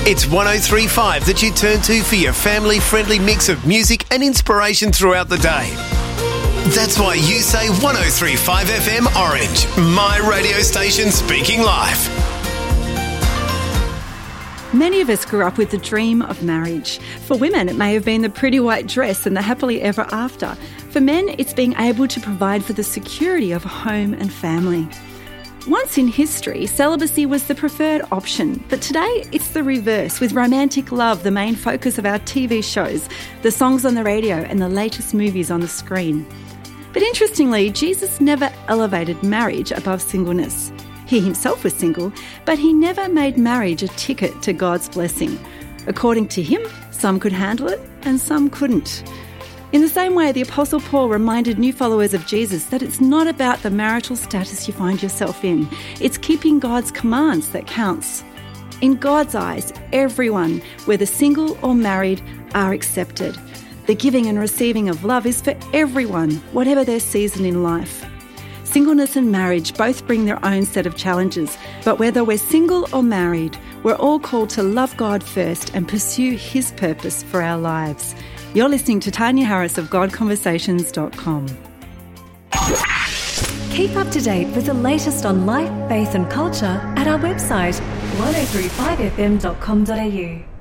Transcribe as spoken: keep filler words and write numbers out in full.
It's one oh three point five that you turn to for your family-friendly mix of music and inspiration throughout the day. That's why you say one oh three point five F M Orange, my radio station speaking life. Many of us grew up with the dream of marriage. For women, it may have been the pretty white dress and the happily ever after. For men, it's being able to provide for the security of a home and family. Once in history, celibacy was the preferred option, but today it's the reverse, with romantic love the main focus of our T V shows, the songs on the radio and the latest movies on the screen. But interestingly, Jesus never elevated marriage above singleness. He himself was single, but he never made marriage a ticket to God's blessing. According to him, some could handle it and some couldn't. In the same way, the Apostle Paul reminded new followers of Jesus that it's not about the marital status you find yourself in. It's keeping God's commands that counts. In God's eyes, everyone, whether single or married, are accepted. The giving and receiving of love is for everyone, whatever their season in life. Singleness and marriage both bring their own set of challenges, but whether we're single or married, we're all called to love God first and pursue His purpose for our lives. You're listening to Tanya Harris of God Conversations dot com. Keep up to date with the latest on life, faith and culture at our website one oh three five f m dot com dot a u.